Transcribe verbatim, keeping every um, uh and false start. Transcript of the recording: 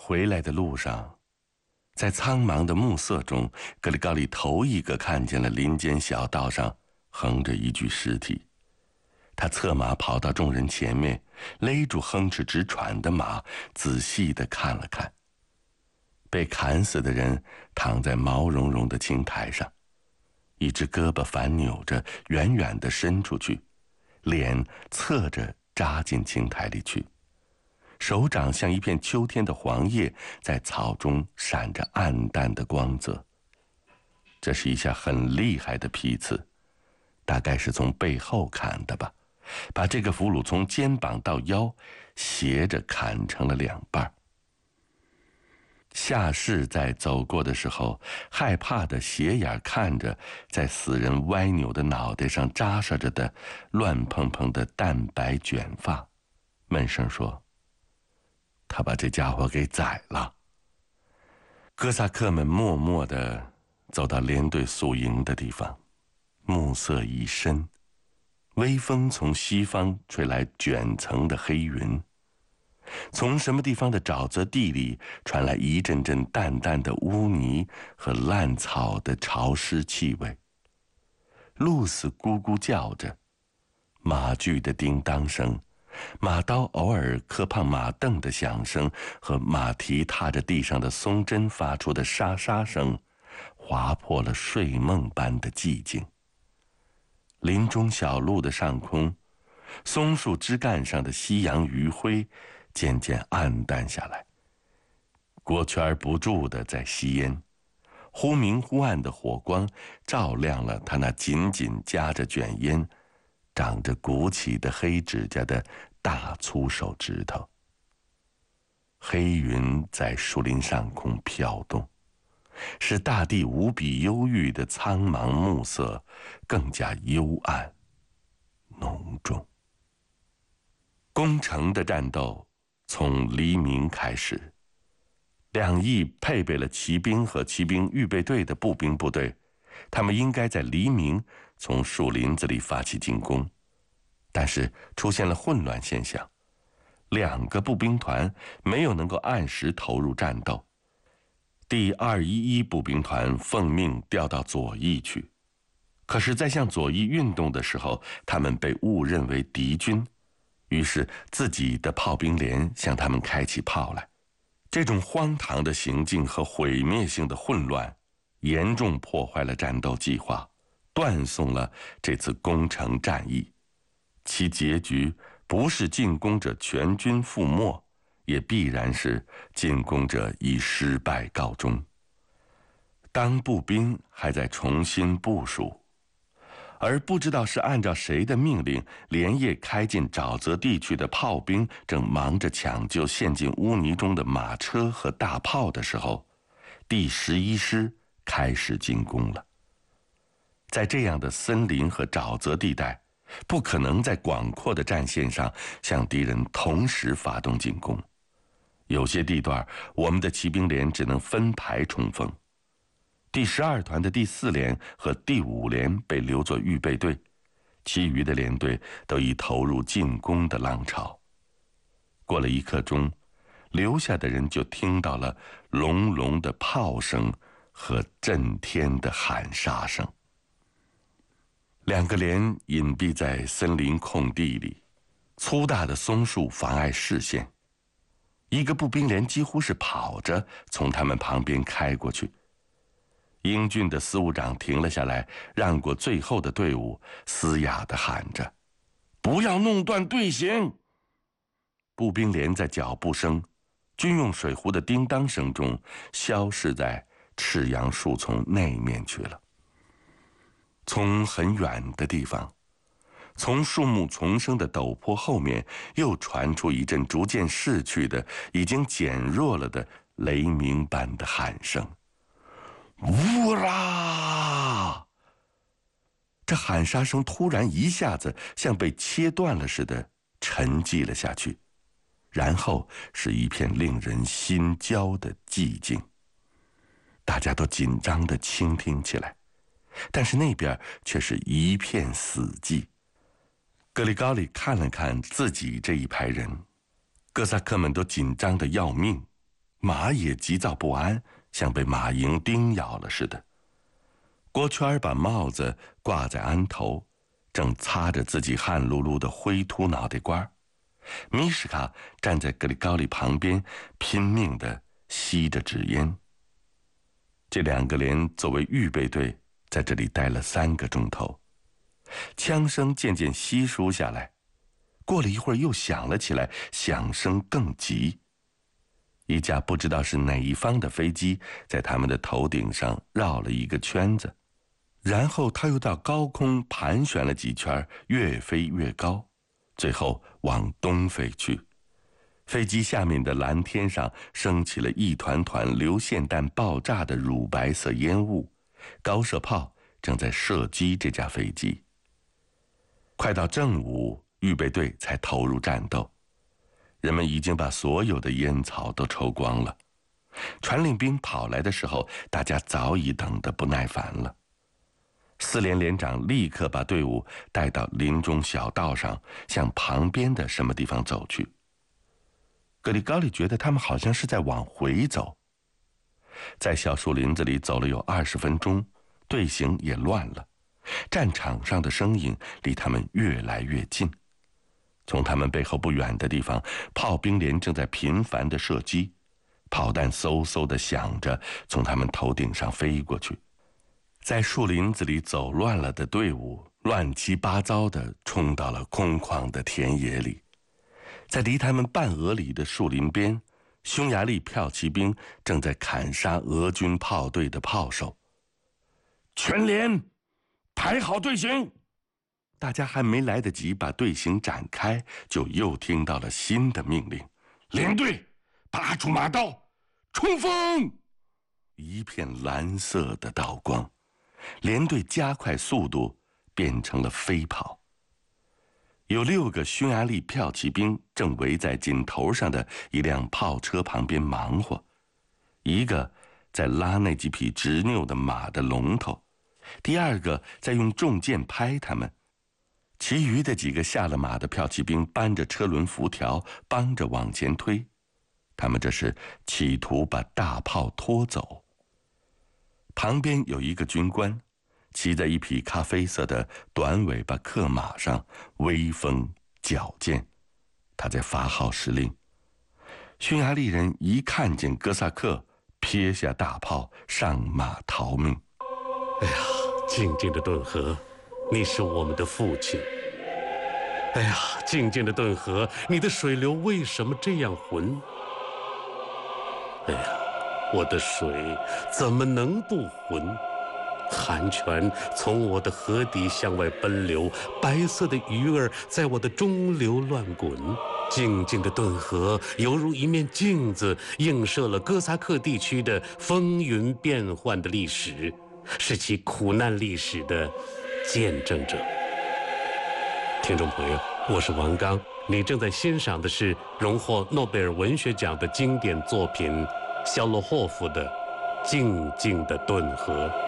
回来的路上，在苍茫的暮色中，格里高利头一个看见了林间小道上横着一具尸体。他策马跑到众人前面，勒住哼哧直喘的马，仔细地看了看。被砍死的人躺在毛茸茸的青苔上，一只胳膊反扭着远远地伸出去，脸侧着扎进青苔里去，手掌像一片秋天的黄叶，在草中闪着暗淡的光泽。这是一下很厉害的劈刺，大概是从背后砍的吧，把这个俘虏从肩膀到腰斜着砍成了两半。夏氏在走过的时候，害怕的斜眼看着在死人歪扭的脑袋上扎实着的乱蓬蓬的淡白卷发，闷声说：“他把这家伙给宰了。”哥萨克们默默地走到连队宿营的地方，暮色已深，微风从西方吹来卷层的黑云，从什么地方的沼泽地里传来一阵阵淡淡的污泥和烂草的潮湿气味。鹭鸶咕咕叫着，马具的叮当声，马刀偶尔磕碰马镫的响声和马蹄踏着地上的松针发出的沙沙声，划破了睡梦般的寂静。林中小路的上空，松树枝干上的夕阳余晖渐渐暗淡下来，锅圈不住地在吸烟，忽明忽暗的火光照亮了他那紧紧夹着卷烟、长着鼓起的黑指甲的大粗手指头。黑云在树林上空飘动，使大地无比忧郁的苍茫暮色更加幽暗浓重。攻城的战斗从黎明开始，两翼配备了骑兵和骑兵预备队的步兵部队，他们应该在黎明从树林子里发起进攻，但是出现了混乱现象，两个步兵团没有能够按时投入战斗。第二一一步兵团奉命调到左翼去，可是在向左翼运动的时候，他们被误认为敌军，于是自己的炮兵连向他们开起炮来。这种荒唐的行径和毁灭性的混乱严重破坏了战斗计划，断送了这次攻城战役。其结局不是进攻者全军覆没，也必然是进攻者以失败告终。当步兵还在重新部署，而不知道是按照谁的命令连夜开进沼泽地区的炮兵正忙着抢救陷进污泥中的马车和大炮的时候，第十一师开始进攻了。在这样的森林和沼泽地带，不可能在广阔的战线上向敌人同时发动进攻，有些地段我们的骑兵连只能分排冲锋。第十二团的第四连和第五连被留作预备队，其余的连队都已投入进攻的浪潮。过了一刻钟，留下的人就听到了隆隆的炮声和震天的喊杀声。两个连隐蔽在森林空地里，粗大的松树妨碍视线，一个步兵连几乎是跑着从他们旁边开过去。英俊的司务长停了下来，让过最后的队伍，嘶哑地喊着：“不要弄断队形！”步兵连在脚步声、军用水壶的叮当声中消失在赤杨树丛那面去了。从很远的地方，从树木丛生的陡坡后面，又传出一阵逐渐逝去的、已经减弱了的雷鸣般的喊声。呜啦！这喊杀声突然一下子像被切断了似的沉寂了下去，然后是一片令人心焦的寂静。大家都紧张地倾听起来，但是那边却是一片死寂。格里高利看了看自己这一排人，哥萨克们都紧张得要命， 马也急躁不安，像被马蝇叮咬了似的。郭圈把帽子挂在鞍头，正擦着自己汗漉漉的灰秃脑袋瓜。米什卡站在格里高利旁边，拼命地吸着纸烟。这两个连作为预备队在这里待了三个钟头，枪声渐渐稀疏下来，过了一会儿又响了起来，响声更急。一架不知道是哪一方的飞机在他们的头顶上绕了一个圈子，然后它又到高空盘旋了几圈，越飞越高，最后往东飞去。飞机下面的蓝天上升起了一团团流线弹爆炸的乳白色烟雾，高射炮正在射击这架飞机。快到正午，预备队才投入战斗。人们已经把所有的烟草都抽光了。传令兵跑来的时候，大家早已等得不耐烦了。四连连长立刻把队伍带到林中小道上，向旁边的什么地方走去。格里高利觉得他们好像是在往回走。在小树林子里走了有二十分钟，队形也乱了，战场上的声音离他们越来越近。从他们背后不远的地方，炮兵连正在频繁地射击，炮弹嗖嗖地响着从他们头顶上飞过去。在树林子里走乱了的队伍乱七八糟地冲到了空旷的田野里。在离他们半俄里的树林边，匈牙利骠骑兵正在砍杀俄军炮队的炮手。全连排好队形。大家还没来得及把队形展开，就又听到了新的命令：连队拔出马刀，冲锋！一片蓝色的刀光，连队加快速度，变成了飞跑。有六个匈牙利骠骑兵正围在井头上的一辆炮车旁边忙活，一个在拉那几匹执拗的马的龙头，第二个在用重剑拍他们，其余的几个下了马的骠骑兵搬着车轮辐条，帮着往前推。他们这是企图把大炮拖走。旁边有一个军官，骑在一匹咖啡色的短尾巴克马上，威风矫健。他在发号施令。匈牙利人一看见哥萨克，撇下大炮，上马逃命。 哎呀，静静的顿河，你是我们的父亲。哎呀，静静的顿河，你的水流为什么这样浑？哎呀，我的水怎么能不浑？寒泉从我的河底向外奔流，白色的鱼儿在我的中流乱滚。静静的顿河犹如一面镜子，映射了哥萨克地区的风云变幻的历史，是其苦难历史的见证者。听众朋友，我是王刚，你正在欣赏的是荣获诺贝尔文学奖的经典作品肖洛霍夫的《静静的顿河》。